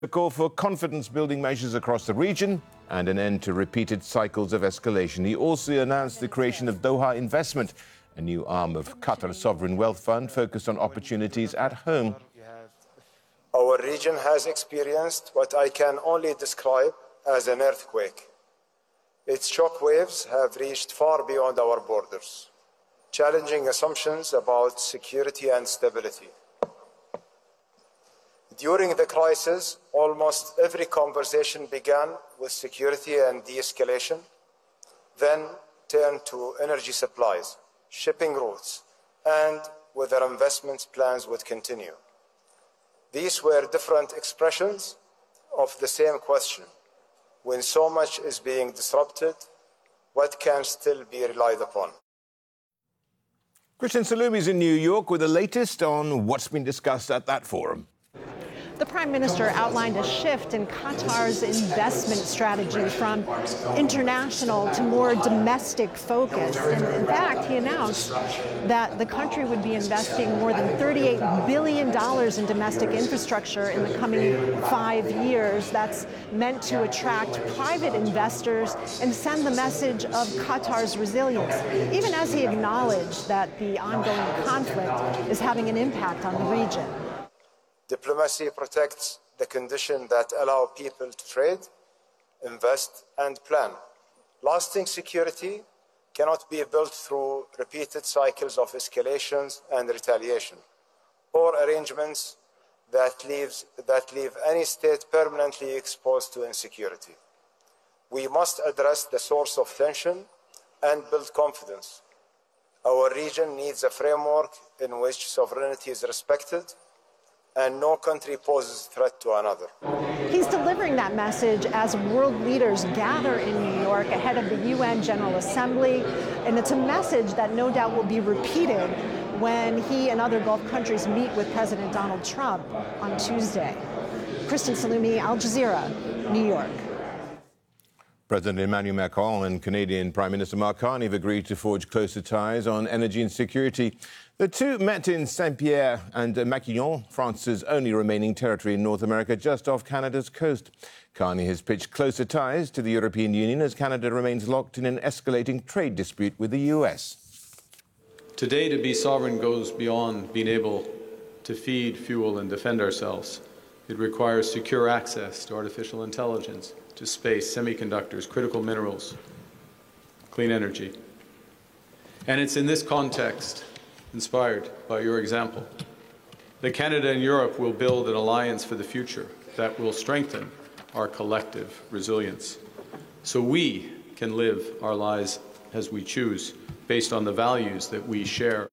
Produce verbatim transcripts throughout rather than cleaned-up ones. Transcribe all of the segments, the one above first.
A call for confidence-building measures across the region and an end to repeated cycles of escalation. He also announced the creation of Doha Investment, a new arm of Qatar's sovereign wealth fund focused on opportunities at home. Our region has experienced what I can only describe as an earthquake. Its shock waves have reached far beyond our borders, challenging assumptions about security and stability. During the crisis, almost every conversation began with security and de-escalation, then turned to energy supplies, shipping routes, and whether investment plans would continue. These were different expressions of the same question. When so much is being disrupted, what can still be relied upon? Christian Salumi is in New York with the latest on what's been discussed at that forum. The Prime Minister outlined a shift in Qatar's investment strategy from international to more domestic focus. And in fact, he announced that the country would be investing more than thirty-eight billion dollars in domestic infrastructure in the coming five years. That's meant to attract private investors and send the message of Qatar's resilience, even as he acknowledged that the ongoing conflict is having an impact on the region. Diplomacy protects the conditions that allow people to trade, invest, and plan. Lasting security cannot be built through repeated cycles of escalations and retaliation, or arrangements that, leaves, that leave any state permanently exposed to insecurity. We must address the source of tension and build confidence. Our region needs a framework in which sovereignty is respected and no country poses a threat to another. He's delivering that message as world leaders gather in New York ahead of the U N General Assembly, and it's a message that no doubt will be repeated when he and other Gulf countries meet with President Donald Trump on Tuesday. Kristen Salumi, Al Jazeera, New York. President Emmanuel Macron and Canadian Prime Minister Mark Carney have agreed to forge closer ties on energy and security. The two met in Saint-Pierre and Maquillon, France's only remaining territory in North America, just off Canada's coast. Carney has pitched closer ties to the European Union as Canada remains locked in an escalating trade dispute with the U S. Today, to be sovereign goes beyond being able to feed, fuel, and defend ourselves. It requires secure access to artificial intelligence, to space, semiconductors, critical minerals, clean energy. And it's in this context, inspired by your example, that Canada and Europe will build an alliance for the future that will strengthen our collective resilience, so we can live our lives as we choose, based on the values that we share.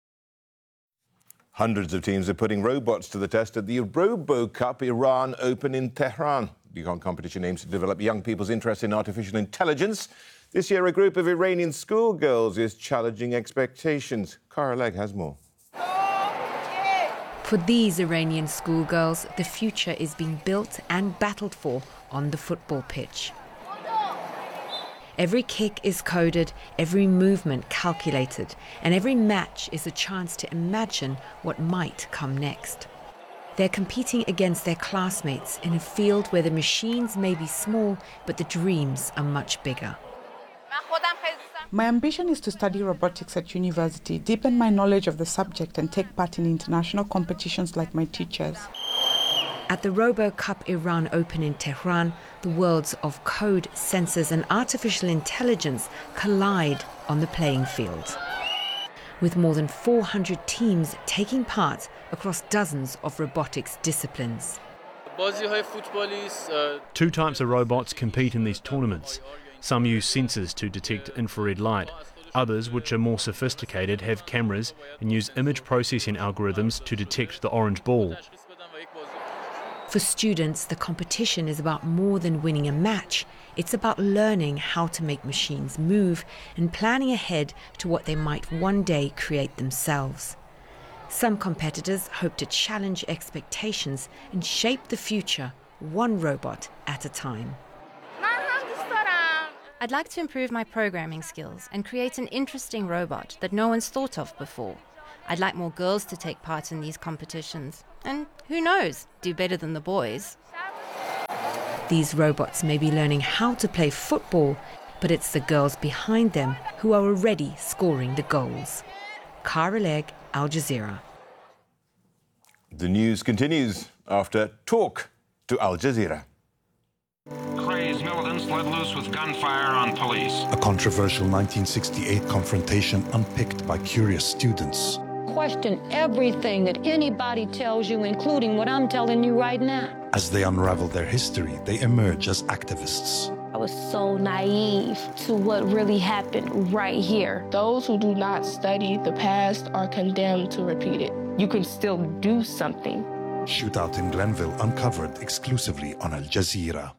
Hundreds of teams are putting robots to the test at the RoboCup Iran Open in Tehran. The competition aims to develop young people's interest in artificial intelligence. This year, a group of Iranian schoolgirls is challenging expectations. Cara Legg has more. For these Iranian schoolgirls, the future is being built and battled for on the football pitch. Every kick is coded, every movement calculated, and every match is a chance to imagine what might come next. They're competing against their classmates in a field where the machines may be small, but the dreams are much bigger. My ambition is to study robotics at university, deepen my knowledge of the subject, and take part in international competitions like my teachers. At the RoboCup Iran Open in Tehran, the worlds of code, sensors, and artificial intelligence collide on the playing field. With more than four hundred teams taking part across dozens of robotics disciplines. Two types of robots compete in these tournaments. Some use sensors to detect infrared light. Others, which are more sophisticated, have cameras and use image processing algorithms to detect the orange ball. For students, the competition is about more than winning a match. It's about learning how to make machines move and planning ahead to what they might one day create themselves. Some competitors hope to challenge expectations and shape the future, one robot at a time. I'd like to improve my programming skills and create an interesting robot that no one's thought of before. I'd like more girls to take part in these competitions. And who knows, do better than the boys. These robots may be learning how to play football, but it's the girls behind them who are already scoring the goals. Cara Legg, Al Jazeera. The news continues after talk to Al Jazeera. Crazed militants let loose with gunfire on police. A controversial nineteen sixty-eight confrontation unpicked by curious students. Question everything that anybody tells you, including what I'm telling you right now. As they unravel their history, they emerge as activists. I was so naive to what really happened right here. Those who do not study the past are condemned to repeat it. You can still do something. Shootout in Glenville uncovered exclusively on Al Jazeera.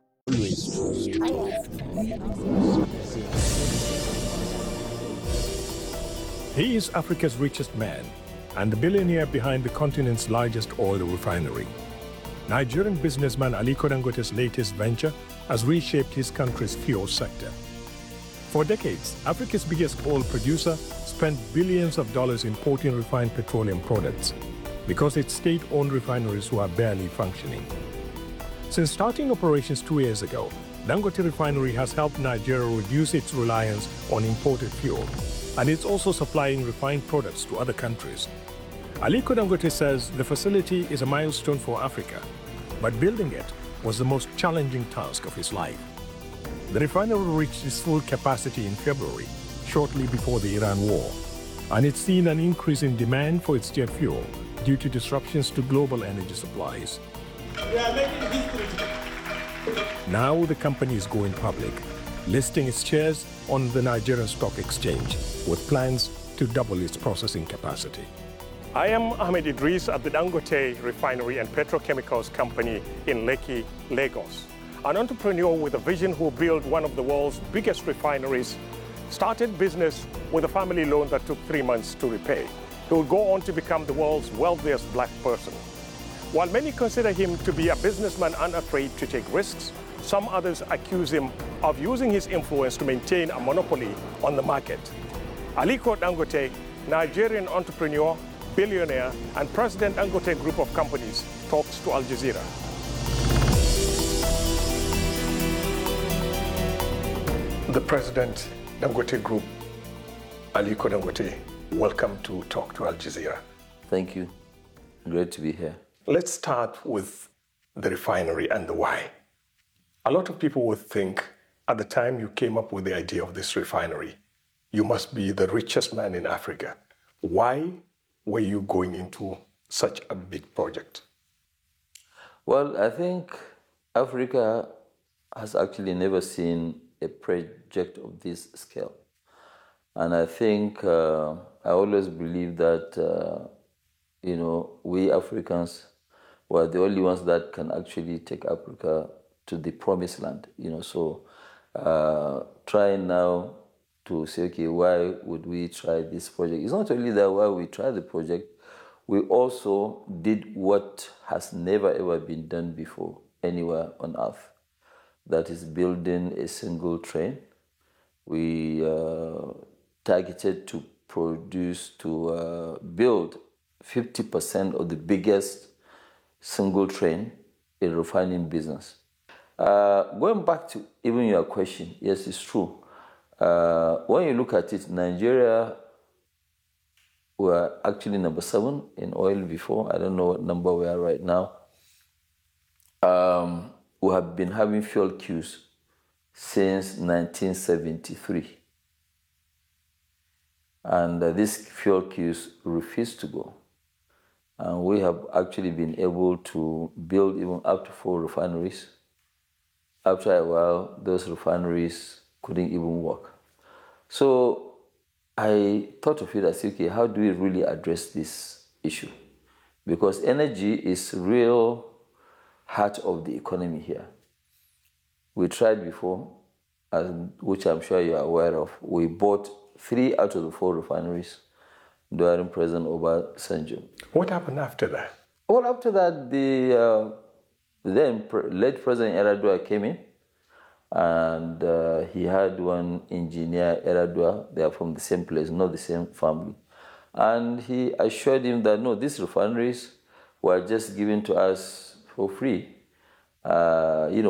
He is Africa's richest man and the billionaire behind the continent's largest oil refinery. Nigerian businessman Aliko Dangote's latest venture has reshaped his country's fuel sector. For decades, Africa's biggest oil producer spent billions of dollars importing refined petroleum products because its state-owned refineries were barely functioning. Since starting operations two years ago, Dangote Refinery has helped Nigeria reduce its reliance on imported fuel, and it's also supplying refined products to other countries. Aliko Dangote says the facility is a milestone for Africa, but building it was the most challenging task of his life. The refinery reached its full capacity in February, shortly before the Iran war, and it's seen an increase in demand for its jet fuel due to disruptions to global energy supplies. We are making history today. Now the company is going public, listing its shares on the Nigerian Stock Exchange, with plans to double its processing capacity. I am Ahmed Idris at the Dangote Refinery and Petrochemicals Company in Lekki, Lagos. An entrepreneur with a vision who built one of the world's biggest refineries, started business with a family loan that took three months to repay. He will go on to become the world's wealthiest black person. While many consider him to be a businessman unafraid to take risks, some others accuse him of using his influence to maintain a monopoly on the market. Aliko Dangote, Nigerian entrepreneur, billionaire, and President Dangote Group of Companies, talks to Al Jazeera. The President Dangote Group, Aliko Dangote, welcome to Talk to Al Jazeera. Thank you. Great to be here. Let's start with the refinery and the why. A lot of people would think at the time you came up with the idea of this refinery, you must be the richest man in Africa. Why were you going into such a big project? Well, I think Africa has actually never seen a project of this scale. And I think uh, I always believe that, uh, you know, we Africans were the only ones that can actually take Africa to the promised land, you know. So uh, trying now to say, okay, why would we try this project? It's not only that why we tried the project, we also did what has never ever been done before anywhere on earth. That is building a single train. We uh, targeted to produce, to uh, build fifty percent of the biggest single train in refining business. Uh, going back to even your question, yes, it's true. Uh, when you look at it, Nigeria were actually number seven in oil before. I don't know what number we are right now. Um, we have been having fuel queues since nineteen seventy-three. And uh, these fuel queues refuse to go. And we have actually been able to build even up to four refineries. After a while, those refineries couldn't even work. So I thought of it as, okay, how do we really address this issue? Because energy is real heart of the economy here. We tried before, and which I'm sure you're aware of. We bought three out of the four refineries during President Obasanjo. What happened after that? Well, after that, the uh, then late President Yar'Adua came in, and uh, he had one engineer, Yar'Adua. They are from the same place, not the same family. And he assured him that, no, these refineries were just given to us for free. Uh, you know,